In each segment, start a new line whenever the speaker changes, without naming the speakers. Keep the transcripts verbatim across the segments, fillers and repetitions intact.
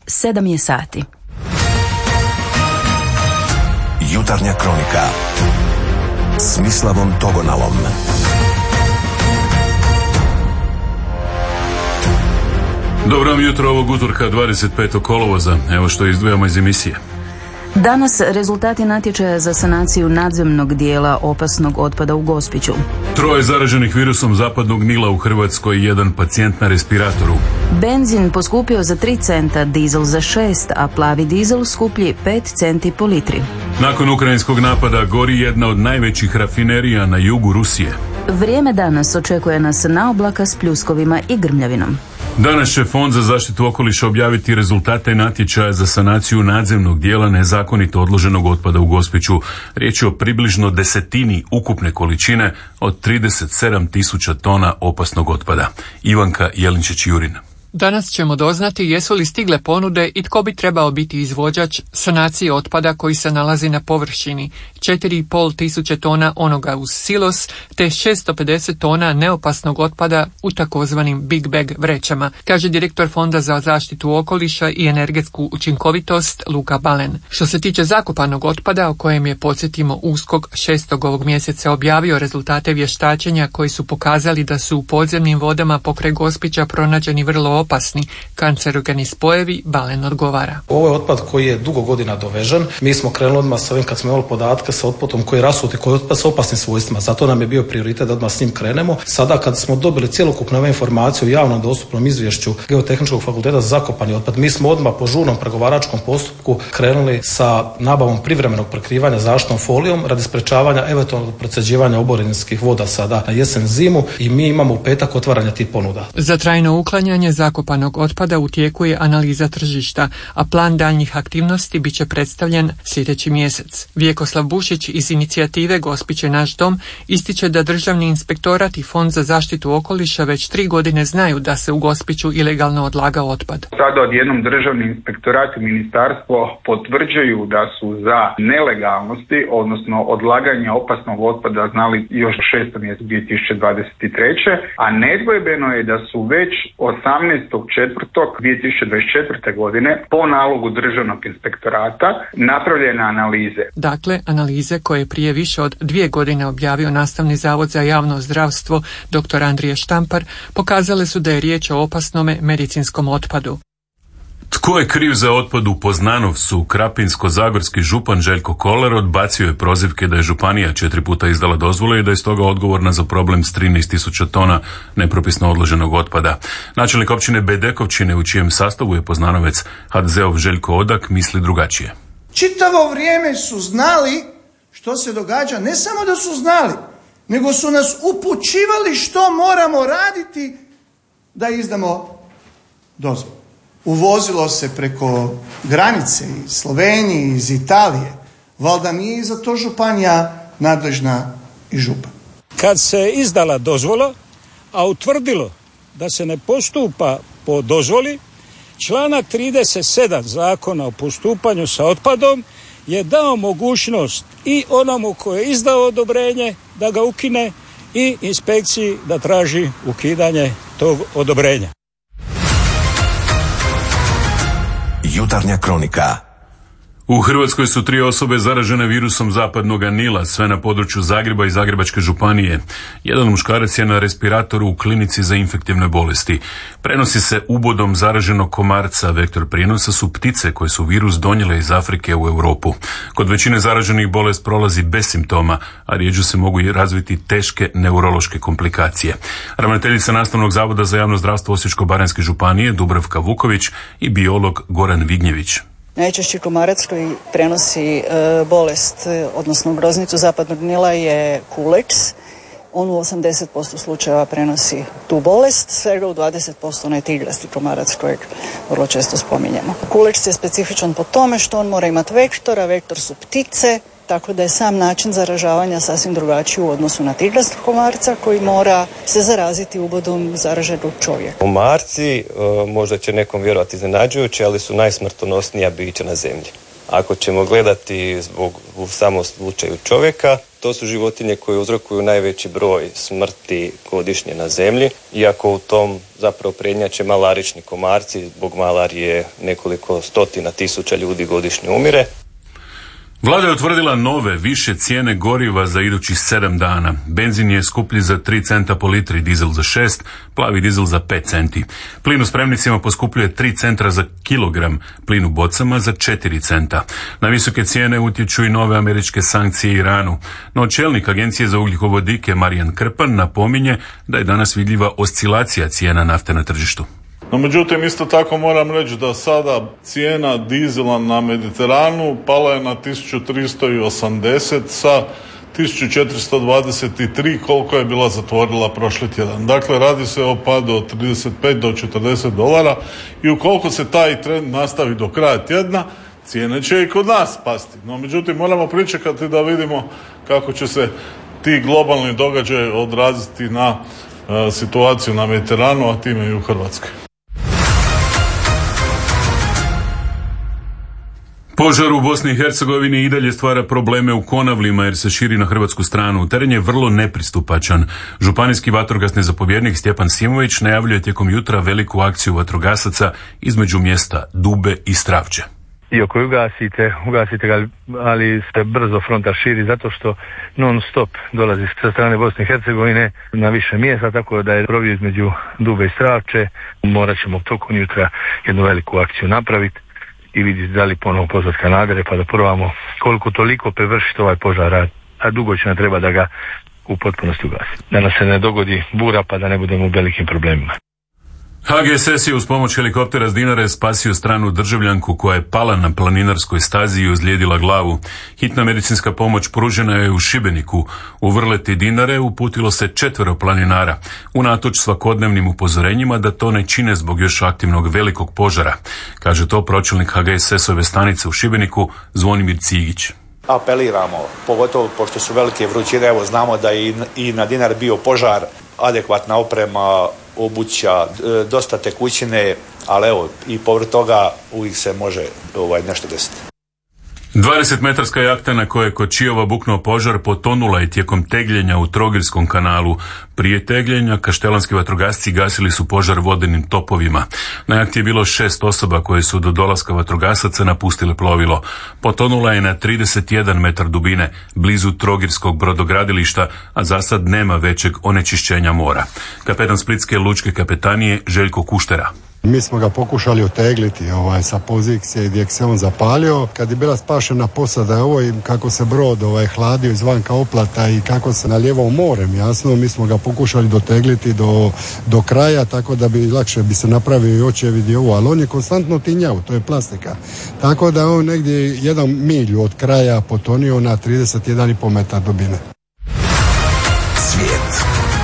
sedam je sati.
Jutarnja kronika s Mislavom Togonalom.
Dobro vam jutro ovog utorka dvadeset petog kolovoza. Evo što izdvajamo iz emisije.
Danas rezultati natječaja za sanaciju nadzemnog dijela opasnog otpada u Gospiću.
Troje zaraženih virusom zapadnog Nila u Hrvatskoj, jedan pacijent na respiratoru.
Benzin poskupio za tri centa, dizel za šest, a plavi dizel skuplji pet centi po litri.
Nakon ukrajinskog napada gori jedna od najvećih rafinerija na jugu Rusije.
Vrijeme danas očekuje nas naoblaka s pljuskovima i grmljavinom.
Danas će Fond za zaštitu okoliša objaviti rezultate natječaja za sanaciju nadzemnog dijela nezakonito odloženog otpada u Gospiću. Riječ je o približno desetini ukupne količine od trideset sedam tisuća tona opasnog otpada. Ivanka Jelinčić-Jurin.
Danas ćemo doznati jesu li stigle ponude i tko bi trebao biti izvođač sanacije otpada koji se nalazi na površini, četiri i pol tisuće tona onoga uz silos, te šesto pedeset tona neopasnog otpada u takozvanim big bag vrećama, kaže direktor Fonda za zaštitu okoliša i energetsku učinkovitost Luka Balen. Što se tiče zakopanog otpada, o kojem je, podsjetimo, USKOK šestog ovog mjeseca objavio rezultate vještačenja koji su pokazali da su u podzemnim vodama pokraj Gospića pronađeni vrlo opasni kancerogeni spojevi, Balen odgovara.
Ovo je otpad koji je dugo godina dovežen. Mi smo krenuli odmah s ovim kad smo imali podatke sa otpadom koji je rasuti, koji je otpad s opasnim svojstvima. Zato nam je bio prioritet da odmah s njim krenemo. Sada kad smo dobili cjelokupne ove informacije u javnom dostupnom izvješću Geotehničkog fakulteta za zakopani otpad, mi smo odmah po žurnom pregovaračkom postupku krenuli sa nabavom privremenog prekrivanja zaštitnom folijom radi sprečavanja eventualnog procjeđivanja oborinskih voda sada na jesen zimu i mi imamo u petak otvaranje tih ponuda.
Za trajno uklanjanje zakopanog otpada u tijeku je analiza tržišta, a plan daljnjih aktivnosti bit će predstavljen sljedeći mjesec. Vjekoslav Bušić iz inicijative Gospić je naš dom ističe da Državni inspektorat i Fond za zaštitu okoliša već tri godine znaju da se u Gospiću ilegalno odlaga otpad.
Sada odjednom Državni inspektorat i ministarstvo potvrđuju da su za nelegalnosti, odnosno odlaganje opasnog otpada znali još šesti mjesec dvije tisuće dvadeset treće. a nedvojbeno je da su već osamnaestog četvrtog dvije tisuće dvadeset četvrte. godine po nalogu Državnog inspektorata napravljene analize.
Dakle, analize koje je prije više od dvije godine objavio Nastavni zavod za javno zdravstvo dr. Andrija Štampar pokazale su da je riječ o opasnome medicinskom otpadu.
Tko je kriv za otpad u Poznanovcu? Krapinsko-zagorski župan Željko Kolar odbacio je prozivke da je županija četiri puta izdala dozvole i da je stoga odgovorna za problem s trinaest tisuća tona nepropisno odloženog otpada. Načelnik općine Bedekovčine, u čijem sastavu je Poznanovec, ha de zeov Željko Odak, misli drugačije.
Čitavo vrijeme su znali što se događa, ne samo da su znali, nego su nas upućivali što moramo raditi da izdamo dozvolu. Uvozilo se preko granice iz Slovenije, iz Italije. Valjda nije i za to županija nadležna i župan.
Kad se izdala dozvola, a utvrdilo da se ne postupa po dozvoli, članak trideset sedam Zakona o postupanju sa otpadom je dao mogućnost i onomu koji je izdao odobrenje da ga ukine i inspekciji da traži ukidanje tog odobrenja.
Jutarnja kronika.
U Hrvatskoj su tri osobe zaražene virusom zapadnog Nila, sve na području Zagreba i Zagrebačke županije. Jedan muškarac je na respiratoru u klinici za infektivne bolesti. Prenosi se ubodom zaraženog komarca. Vektor prijenosa su ptice koje su virus donijele iz Afrike u Europu. Kod većine zaraženih bolest prolazi bez simptoma, a rjeđe se mogu razviti teške neurološke komplikacije. Ravnateljica Nastavnog zavoda za javno zdravstvo Osječko-baranjske županije Dubravka Vuković i biolog Goran Vignjević.
Najčešći komarac koji prenosi e, bolest, odnosno groznicu zapadnog Nila je kuleks. On u osamdeset posto slučajeva prenosi tu bolest, svega u dvadeset posto onaj tigrasti komarac kojeg vrlo često spominjemo. Kuleks je specifičan po tome što on mora imati vektora, vektor su ptice, tako da je sam način zaražavanja sasvim drugačiji u odnosu na tigrastog komarca koji mora se zaraziti ubodom zaraženog čovjeka.
Komarci, možda će nekom vjerovati iznenađujući, ali su najsmrtonosnija bića na zemlji. Ako ćemo gledati zbog u samom slučaju čovjeka, to su životinje koje uzrokuju najveći broj smrti godišnje na zemlji, iako u tom zapravo prednjače malarični komarci, zbog malarije nekoliko stotina tisuća ljudi godišnje umire.
Vlada je utvrdila nove, više cijene goriva za idućih sedam dana. Benzin je skuplji za tri centa po litri, dizel za šest, plavi dizel za pet centi. Plin u spremnicima poskupljuje tri centa za kilogram, plin u bocama za četiri centa. Na visoke cijene utječu i nove američke sankcije Iranu. No čelnik Agencije za ugljikovodike Marijan Krpan napominje da je danas vidljiva oscilacija cijena nafte na tržištu.
No međutim, isto tako moram reći da sada cijena dizela na Mediteranu pala je na tisuću tristo osamdeset sa tisuću četiristo dvadeset tri koliko je bila zatvorila prošli tjedan. Dakle, radi se o padu od trideset pet do četrdeset dolara i ukoliko se taj trend nastavi do kraja tjedna, cijene će i kod nas pasti. No međutim, moramo pričekati da vidimo kako će se ti globalni događaji odraziti na uh, situaciju na Mediteranu, a time i u Hrvatskoj.
Požar u Bosni i Hercegovini i dalje stvara probleme u Konavlima jer se širi na hrvatsku stranu. Teren je vrlo nepristupačan. Županijski vatrogasni zapovjednik Stjepan Simović najavljuje tijekom jutra veliku akciju vatrogasaca između mjesta Dube i Stravče.
I ako ugasite, ugasite ga, ali se brzo fronta širi zato što non stop dolazi sa strane Bosne i Hercegovine na više mjesta, tako da je provio između Dube i Stravče. Morat ćemo tokom jutra jednu veliku akciju napraviti i vidjeti da li ponovo pozvat kanadere pa da probamo koliko toliko prevršiti ovaj požar, a dugo će nam treba da ga u potpunosti ugasi. Da nam se ne dogodi bura pa da ne budemo u velikim problemima.
H G S S je uz pomoć helikoptera s Dinare spasio stranu državljanku koja je pala na planinarskoj stazi i ozlijedila glavu. Hitna medicinska pomoć pružena je u Šibeniku. U Vrleti Dinare uputilo se četvero planinara, unatoč svakodnevnim upozorenjima da to ne čine zbog još aktivnog velikog požara. Kaže to pročelnik H G S S-ove stanice u Šibeniku Zvonimir Cigić.
Apeliramo, pogotovo pošto su velike vrućine, evo znamo da je i na Dinar bio požar, adekvatna oprema, obuća, dosta tekućine, ali evo i povrh toga uvijek se može ovaj, nešto desiti.
dvadesetmetarska jahta na kojoj je kod Čiova buknuo požar potonula je tijekom tegljenja u Trogirskom kanalu. Prije tegljenja kaštelanski vatrogasci gasili su požar vodenim topovima. Na jahti je bilo šest osoba koje su do dolaska vatrogasaca napustile plovilo. Potonula je na trideset jedan metar dubine, blizu Trogirskog brodogradilišta, a za sad nema većeg onečišćenja mora. Kapetan Splitske lučke kapetanije Željko Kuštera.
Mi smo ga pokušali otegliti ovaj, sa pozicije gdje se on zapalio. Kad je bila spašena posada ovo i kako se brod ovaj, hladio izvanka oplata i kako se naljevao morem, jasno, mi smo ga pokušali dotegliti do, do kraja, tako da bi lakše bi se napravio i očevid i ovo, ali on je konstantno tinjao, to je plastika. Tako da on negdje jedan milju od kraja potonio na trideset jedan i pol metar dubine.
Svijet.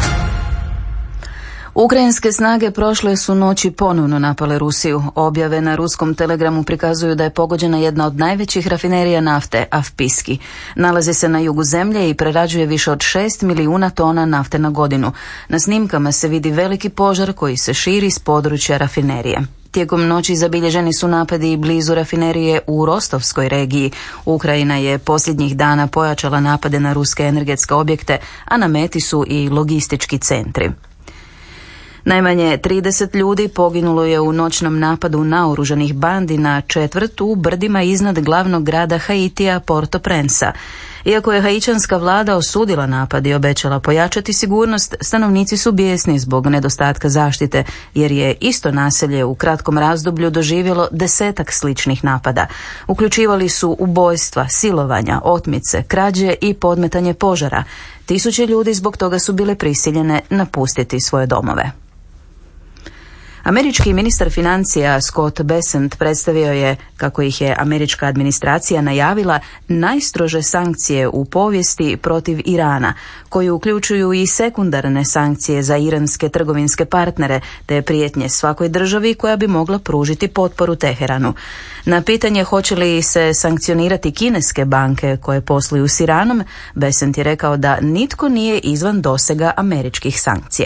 Ukrajinske snage prošle su noći ponovno napale Rusiju. Objave na ruskom telegramu prikazuju da je pogođena jedna od najvećih rafinerija nafte, Avpiski. Nalazi se na jugu zemlje i prerađuje više od šest milijuna tona nafte na godinu. Na snimkama se vidi veliki požar koji se širi s područja rafinerije. Tijekom noći zabilježeni su napadi i blizu rafinerije u Rostovskoj regiji. Ukrajina je posljednjih dana pojačala napade na ruske energetske objekte, a na meti su i logistički centri. Najmanje trideset ljudi poginulo je u noćnom napadu naoružanih bandi na četvrt u brdima iznad glavnog grada Haitija Port-au-Prince. Iako je haičanska vlada osudila napad i obećala pojačati sigurnost, stanovnici su bijesni zbog nedostatka zaštite, jer je isto naselje u kratkom razdoblju doživjelo desetak sličnih napada. Uključivali su ubojstva, silovanja, otmice, krađe i podmetanje požara. Tisuće ljudi zbog toga su bile prisiljene napustiti svoje domove. Američki ministar financija Scott Bessent predstavio je, kako ih je američka administracija najavila, najstrože sankcije u povijesti protiv Irana, koji uključuju i sekundarne sankcije za iranske trgovinske partnere, te prijetnje svakoj državi koja bi mogla pružiti potporu Teheranu. Na pitanje hoće li se sankcionirati kineske banke koje posluju s Iranom, Bessent je rekao da nitko nije izvan dosega američkih sankcija.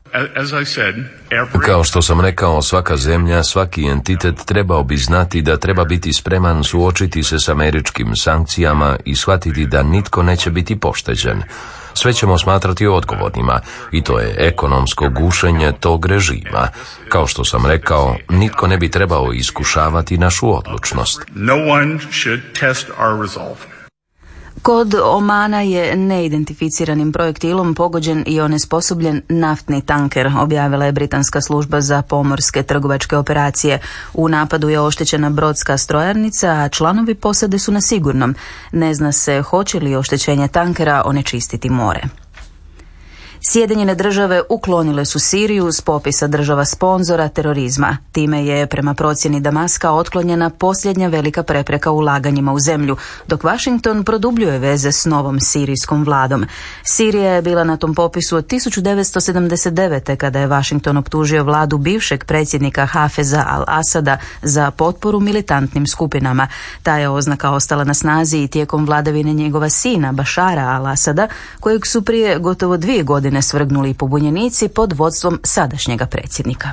Kao što sam rekao, svaka zemlja, svaki entitet trebao bi znati da treba biti spreman suočiti se s američkim sankcijama i shvatiti da nitko neće biti pošteđen. Sve ćemo smatrati odgovornima i to je ekonomsko gušenje tog režima. Kao što sam rekao, nitko ne bi trebao iskušavati našu odlučnost.
No one should test our resolve.
Kod Omana je neidentificiranim projektilom pogođen i onesposobljen naftni tanker, objavila je britanska služba za pomorske trgovačke operacije. U napadu je oštećena brodska strojarnica, a članovi posade su na sigurnom. Ne zna se hoće li oštećenje tankera onečistiti more. Sjedinjene države uklonile su Siriju s popisa država sponzora terorizma. Time je, prema procjeni Damaska, otklonjena posljednja velika prepreka ulaganjima u zemlju, dok Washington produbljuje veze s novom sirijskom vladom. Sirija je bila na tom popisu od tisuću devetsto sedamdeset devete. kada je Washington optužio vladu bivšeg predsjednika Hafeza al-Asada za potporu militantnim skupinama. Ta je oznaka ostala na snazi i tijekom vladavine njegova sina Bašara al-Asada, kojeg su prije gotovo dvije godine svrgnuli pobunjenici pod vodstvom sadašnjega predsjednika.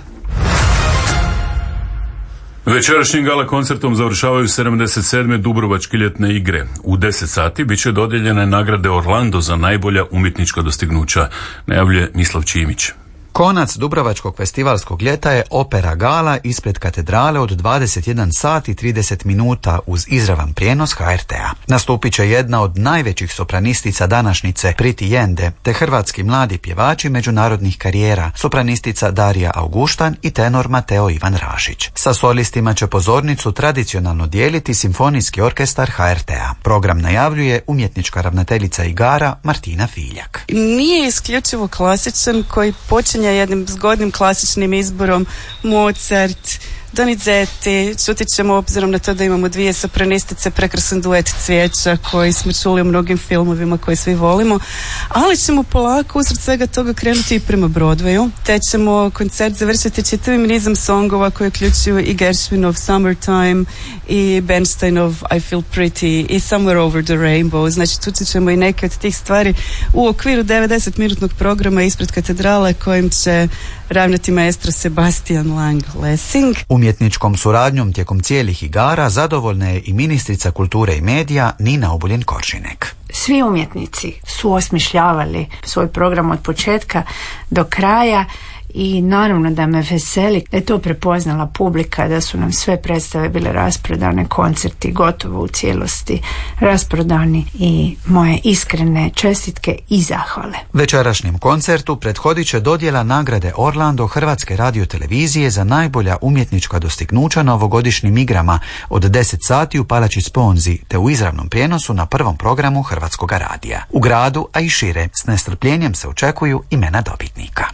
Večerašnjim gala koncertom završavaju sedamdeset sedme Dubrovačke ljetne igre. U deset sati bit će dodijeljene nagrade Orlando za najbolja umjetnička dostignuća, najavljuje Mislav Čimić.
Konac Dubrovačkog festivalskog ljeta je opera gala ispred katedrale od dvadeset jedan sat i trideset minuta uz izravan prijenos H R T-a. Nastupit će jedna od najvećih sopranistica današnjice, Priti Jende, te hrvatski mladi pjevači međunarodnih karijera, sopranistica Darija Auguštan i tenor Mateo Ivan Rašić. Sa solistima će pozornicu tradicionalno dijeliti Simfonijski orkestar H R T-a. Program najavljuje umjetnička ravnateljica igara Martina Filjak.
Nije isključivo klasičan koji počinje jednim zgodnim klasičnim izborom Mozart, Donizetti. Čutit ćemo, obzirom na to da imamo dvije sopranistice, prekrasan duet Cvijeća koji smo čuli u mnogim filmovima koje svi volimo, ali ćemo polako usred svega toga krenuti i prema Broadwayu, te ćemo koncert završiti čitavim nizom songova koji uključuju i Gershwinov Summertime i Bernsteinov I Feel Pretty i Somewhere Over the Rainbow. Znači čutit ćemo i neke od tih stvari u okviru devedeset minutnog programa ispred katedrale kojim će ravnati maestro Sebastian Lang-Lessing.
Umjetničkom suradnjom tijekom cijelih igara zadovoljna je i ministrica kulture i medija Nina Obuljen-Koržinek.
Svi umjetnici su osmišljavali svoj program od početka do kraja i naravno da me veseli da je to prepoznala publika, da su nam sve predstave bile rasprodane, koncerti gotovo u cijelosti rasprodani i moje iskrene čestitke i zahvale.
Večerašnjem koncertu prethodit će dodjela nagrade Orlando Hrvatske radiotelevizije za najbolja umjetnička dostignuća na ovogodišnjim igrama od deset sati u Palači Sponzi te u izravnom prijenosu na prvom programu Hrvatskog radija. U gradu, a i šire, s nestrpljenjem se očekuju imena dobitnika.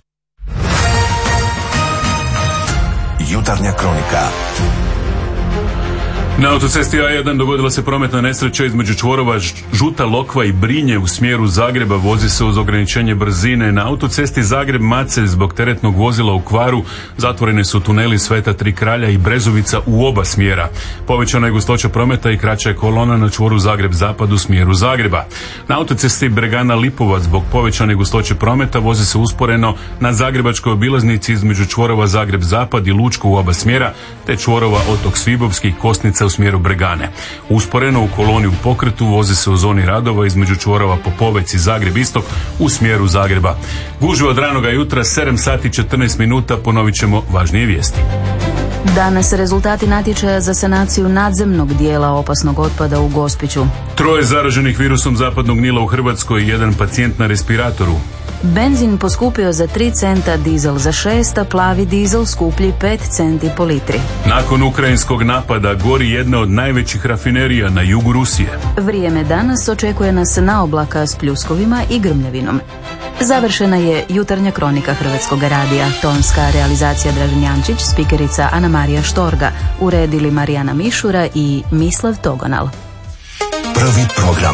Jutarnja kronika.
Na autocesti A jedan dogodila se prometna nesreća između čvorova Žuta Lokva i Brinje u smjeru Zagreba. Vozi se uz ograničenje brzine. Na autocesti Zagreb-Macelj zbog teretnog vozila u kvaru zatvorene su tuneli Sveta Tri kralja i Brezovica u oba smjera. Povećana je gustoća prometa i kraća je kolona na čvoru Zagreb-Zapad u smjeru Zagreba. Na autocesti Bregana-Lipovac zbog povećane gustoće prometa vozi se usporeno na zagrebačkoj obilaznici između čvorova Zagreb-Zapad i Lučko u oba smjera, te čvorova Otok Svibovski i Kosnica u smjeru Bregane. Usporeno u koloni u pokretu vozi se u zoni radova između čvorova Popovec i Zagreb-Istok u smjeru Zagreba. Gužve od ranoga jutra, sedam sati i četrnaest minuta, ponovit ćemo važnije vijesti.
Danas rezultati natječaja za sanaciju nadzemnog dijela opasnog otpada u Gospiću.
Troje zaraženih virusom zapadnog Nila u Hrvatskoj, jedan pacijent na respiratoru.
Benzin poskupio za tri centa, dizel za šest, a plavi dizel skuplji pet centi po litri.
Nakon ukrajinskog napada gori jedna od najvećih rafinerija na jugu Rusije.
Vrijeme danas očekuje nas na oblaka s pljuskovima i grmljavinom. Završena je jutarnja kronika Hrvatskog radija. Tonska realizacija Dražen Jančić, spikerica Ana Marija Štorga, uredili Marijana Mišura i Mislav Togonal.
Prvi program.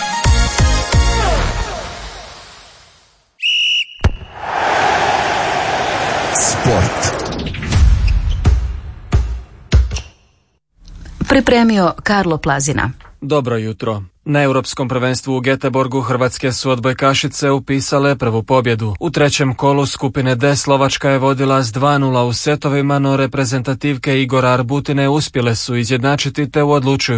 Sport.
Pripremio Karlo Plazina.
Dobro jutro. Na europskom prvenstvu u Göteborgu hrvatske su odbojkašice upisale prvu pobjedu. U trećem kolu skupine D Slovačka je vodila s dva nula u setovima, no reprezentativke Igora Arbutine uspjele su izjednačiti te u odlučujućem